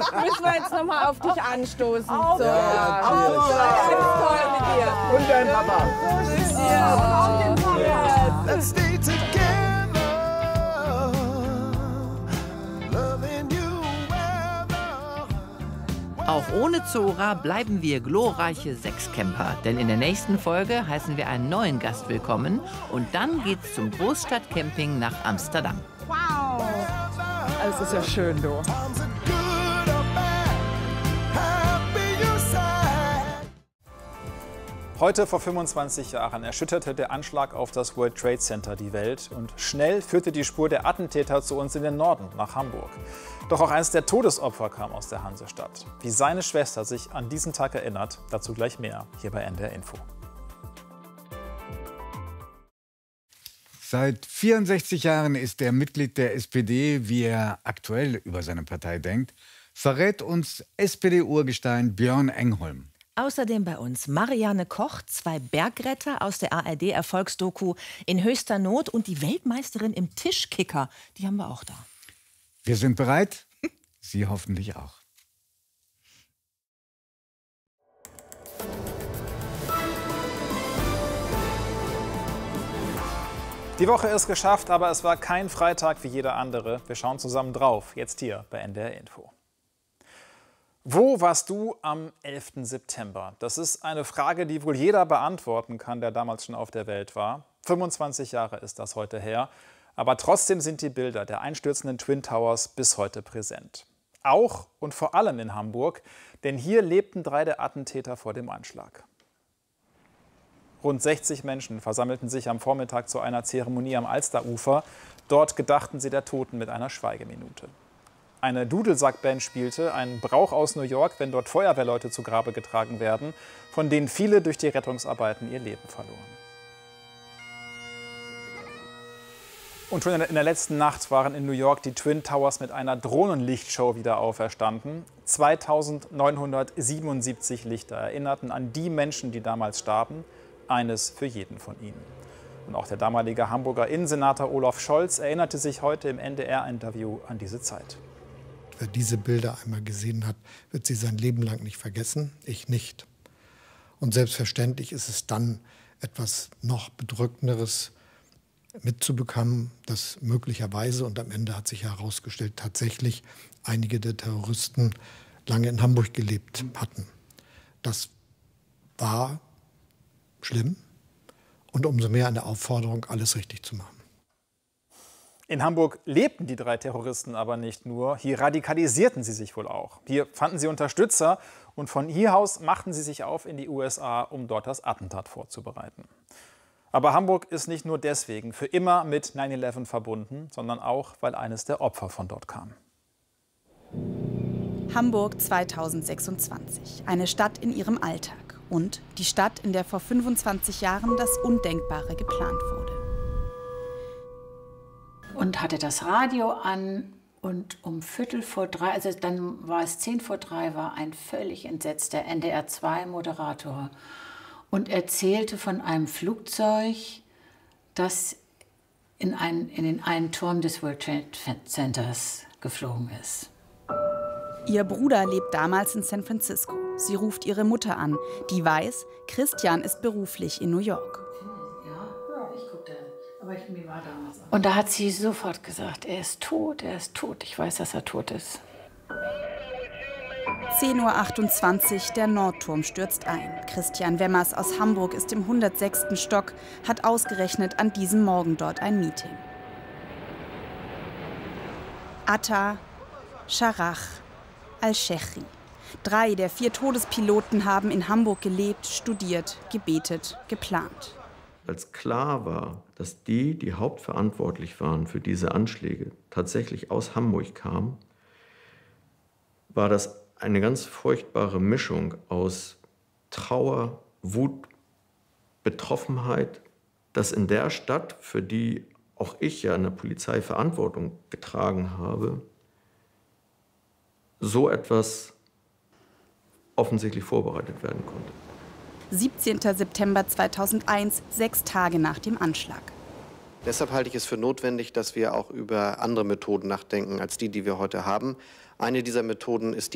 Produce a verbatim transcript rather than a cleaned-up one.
müssen wir jetzt noch mal auf dich anstoßen. Auf, so. ja, Auf, auf, ja, ganz toll mit dir. Und dein Papa. Ja. Auf den Papa. Let's stay together, loving you weather. Auch ohne Zora bleiben wir glorreiche Sechscamper, denn in der nächsten Folge heißen wir einen neuen Gast willkommen und dann geht's zum Großstadtcamping nach Amsterdam. Wow. Das ist ja schön, du. Times are good or bad, happy you side. Heute vor fünfundzwanzig Jahren erschütterte der Anschlag auf das World Trade Center die Welt und schnell führte die Spur der Attentäter zu uns in den Norden, nach Hamburg. Doch auch eines der Todesopfer kam aus der Hansestadt. Wie seine Schwester sich an diesen Tag erinnert, dazu gleich mehr, hier bei N D R Info. Seit vierundsechzig Jahren ist er Mitglied der S P D. Wie er aktuell über seine Partei denkt, verrät uns S P D-Urgestein Björn Engholm. Außerdem bei uns Marianne Koch, zwei Bergretter aus der A R D-Erfolgsdoku In höchster Not und die Weltmeisterin im Tischkicker. Die haben wir auch da. Wir sind bereit, Sie hoffentlich auch. Die Woche ist geschafft, aber es war kein Freitag wie jeder andere. Wir schauen zusammen drauf, jetzt hier bei N D R Info. Wo warst du am elften September? Das ist eine Frage, die wohl jeder beantworten kann, der damals schon auf der Welt war. fünfundzwanzig Jahre ist das heute her. Aber trotzdem sind die Bilder der einstürzenden Twin Towers bis heute präsent. Auch und vor allem in Hamburg, denn hier lebten drei der Attentäter vor dem Anschlag. Rund sechzig Menschen versammelten sich am Vormittag zu einer Zeremonie am Alsterufer. Dort gedachten sie der Toten mit einer Schweigeminute. Eine Dudelsackband spielte, ein Brauch aus New York, wenn dort Feuerwehrleute zu Grabe getragen werden, von denen viele durch die Rettungsarbeiten ihr Leben verloren. Und schon in der letzten Nacht waren in New York die Twin Towers mit einer Drohnenlichtshow wieder auferstanden. zweitausendneunhundertsiebenundsiebzig Lichter erinnerten an die Menschen, die damals starben. Eines für jeden von ihnen. Und auch der damalige Hamburger Innensenator Olaf Scholz erinnerte sich heute im N D R-Interview an diese Zeit. Wer diese Bilder einmal gesehen hat, wird sie sein Leben lang nicht vergessen. Ich nicht. Und selbstverständlich ist es dann etwas noch Bedrückenderes mitzubekommen, dass möglicherweise, und am Ende hat sich herausgestellt, tatsächlich einige der Terroristen lange in Hamburg gelebt hatten. Das war schlimm und umso mehr eine Aufforderung, alles richtig zu machen. In Hamburg lebten die drei Terroristen aber nicht nur, hier radikalisierten sie sich wohl auch. Hier fanden sie Unterstützer und von hier aus machten sie sich auf in die U S A, um dort das Attentat vorzubereiten. Aber Hamburg ist nicht nur deswegen für immer mit neun elf verbunden, sondern auch, weil eines der Opfer von dort kam. Hamburg zweitausendsechsundzwanzig, eine Stadt in ihrem Alltag. Und die Stadt, in der vor fünfundzwanzig Jahren das Undenkbare geplant wurde. Und hatte das Radio an und um Viertel vor drei, also dann war es zehn vor drei, war ein völlig entsetzter N D R zwei Moderator und erzählte von einem Flugzeug, das in, ein, in den einen Turm des World Trade Centers geflogen ist. Ihr Bruder lebt damals in San Francisco. Sie ruft ihre Mutter an, die weiß, Christian ist beruflich in New York. Ja, ich guckte, aber ich, mir war damals auch. Und da hat sie sofort gesagt, er ist tot, er ist tot. Ich weiß, dass er tot ist. zehn Uhr achtundzwanzig, der Nordturm stürzt ein. Christian Wemmers aus Hamburg ist im hundertsechsten Stock, hat ausgerechnet an diesem Morgen dort ein Meeting. Atta, Scharach, Al-Shechri. Drei der vier Todespiloten haben in Hamburg gelebt, studiert, gebetet, geplant. Als klar war, dass die, die hauptverantwortlich waren für diese Anschläge, tatsächlich aus Hamburg kamen, war das eine ganz furchtbare Mischung aus Trauer, Wut, Betroffenheit, dass in der Stadt, für die auch ich ja in der Polizei Verantwortung getragen habe, so etwas offensichtlich vorbereitet werden konnte. siebzehnter September zweitausendeins, sechs Tage nach dem Anschlag. Deshalb halte ich es für notwendig, dass wir auch über andere Methoden nachdenken als die, die wir heute haben. Eine dieser Methoden ist die